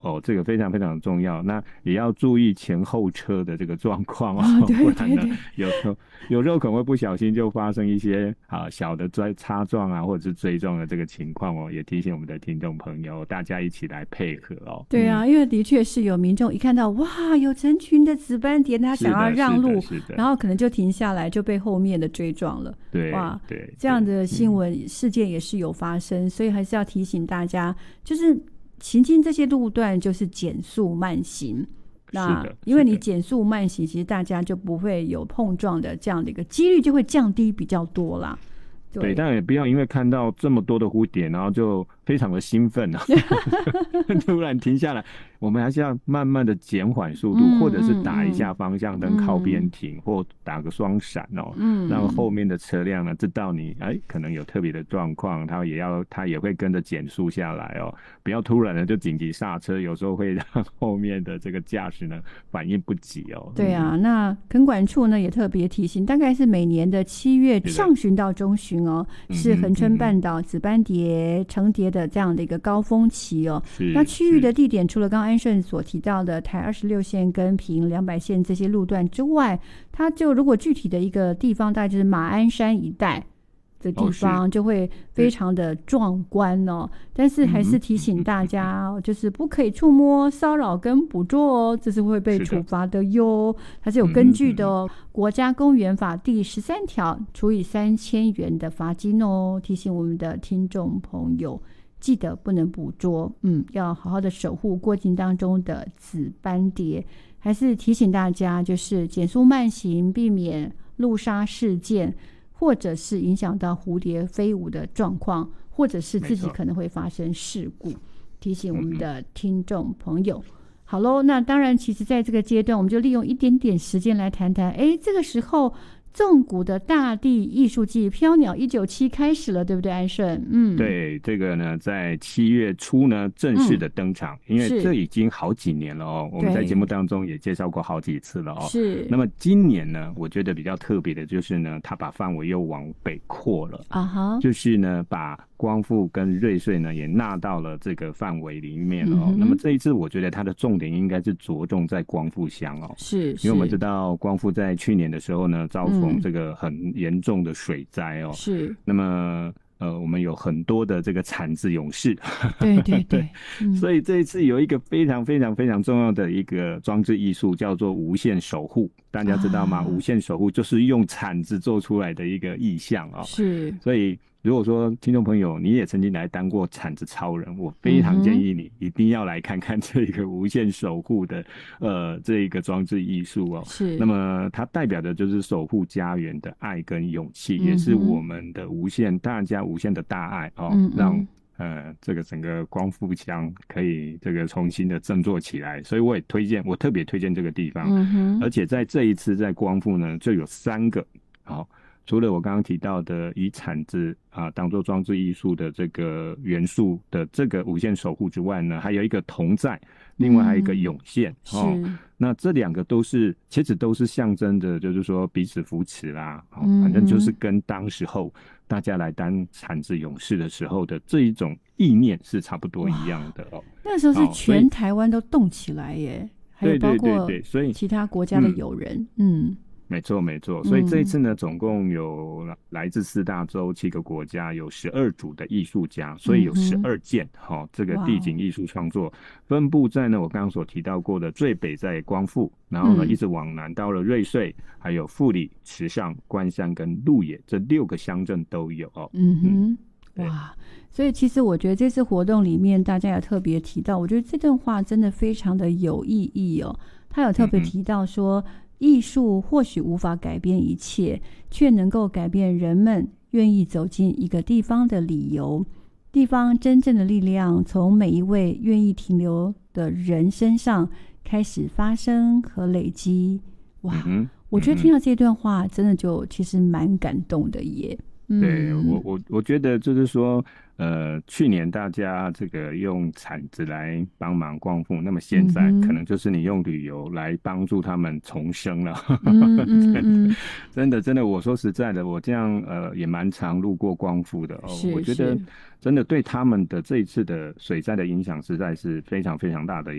这个非常非常重要。那也要注意前后车的这个状况对不然呢， 对对， 有时候可能会不小心就发生一些小的擦撞或者是追撞的这个情况也提醒我们的听众朋友，大家一起来配合对啊，因为的确是有民众一看到哇有成群的紫斑蝶，他想要让路，然后可能就停下来，就被后面的追撞了。 对， 哇， 对， 这样的新闻事件也是有发生，所以还是要提醒大家，就是行经这些路段就是减速慢行。那因为你减速慢行，其实大家就不会有碰撞的这样的一个几率就会降低比较多啦。 对，但也不要因为看到这么多的蝴蝶，然后就非常的兴奋突然停下来。我们还是要慢慢的减缓速度，或者是打一下方向灯靠边停，或打个双闪让后面的车辆呢知道你可能有特别的状况，他也会跟着减速下来不要突然的就紧急刹车，有时候会让后面的这个驾驶呢反应不及对啊，那垦管处呢也特别提醒，大概是每年的7月上旬到中旬是恒春半岛紫斑蝶成蝶的这样的一个高峰期那区域的地点除了刚刚安顺所提到的台26线跟屏200线这些路段之外，它就如果具体的一个地方大概就是马鞍山一带的地方就会非常的壮观但是还是提醒大家就是不可以触摸、骚扰跟捕捉这是会被处罚的哟，它是有根据的国家公园法第13条处以3000元的罚金提醒我们的听众朋友记得不能捕捉，要好好的守护过境当中的紫斑蝶。还是提醒大家就是减速慢行，避免路杀事件，或者是影响到蝴蝶飞舞的状况，或者是自己可能会发生事故，提醒我们的听众朋友。好咯，那当然其实在这个阶段我们就利用一点点时间来谈谈这个时候纵谷的大地艺术季飘鸟197开始了，对不对安顺？ 对，这个呢在7月初呢正式的登场，因为这已经好几年了我们在节目当中也介绍过好几次了是。 那么今年呢我觉得比较特别的就是呢它把范围又往北扩了就是呢把光复跟瑞穗呢也纳到了这个范围里面那么这一次我觉得它的重点应该是着重在光复乡是， 因为我们知道光复在去年的时候呢遭逢这个很严重的水灾是。 那么我们有很多的这个产子勇士对对对所以这一次有一个非常非常非常重要的一个装置艺术叫做无限守护，大家知道吗？无限守护就是用铲子做出来的一个意象是。 所以如果说听众朋友你也曾经来当过铲子超人，我非常建议你一定要来看看这个无限守护的这一个装置艺术是。 那么它代表的就是守护家园的爱跟勇气，也是我们的大家无限的大爱让这个整个光复乡可以这个重新的振作起来，所以我特别推荐这个地方而且在这一次在光复呢就有3个除了我刚刚提到的以铲子当做装置艺术的这个元素的这个无限守护之外呢，还有一个同在，另外还有一个涌现那这2个其实都是象征的就是说彼此扶持啦反正就是跟当时候大家来当铲子勇士的时候的这一种意念是差不多一样的那时候是全台湾都动起来耶，还有包括所以其他国家的友人没错没错，所以这一次呢总共有来自4大洲7个国家，有12组的艺术家，所以有12件这个地景艺术创作分布在呢我刚刚所提到过的最北在光复，然后呢一直往南到了瑞穗，还有富里、池上、关山跟鹿野这6个乡镇都有哇，所以其实我觉得这次活动里面大家也特别提到，我觉得这段话真的非常的有意义他有特别提到说艺术或许无法改变一切，却能够改变人们愿意走进一个地方的理由。地方真正的力量从每一位愿意停留的人身上开始发生和累积。哇，我觉得听到这段话真的就其实蛮感动的耶。 对，我觉得就是说，去年大家这个用铲子来帮忙光复，那么现在可能就是你用旅游来帮助他们重生了。真的，我说实在的，我这样也蛮常路过光复的我觉得真的对他们的这一次的水灾的影响实在是非常非常大的